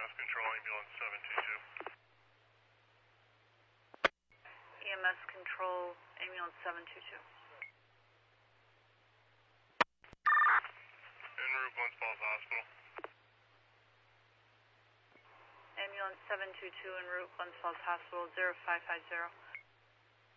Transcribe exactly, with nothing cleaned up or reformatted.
M S Control, Ambulance seven two two. E M S Control, Ambulance seven two two. En route, Glens Falls Hospital. Ambulance seven two two en route, Glens Falls Hospital, zero five five zero.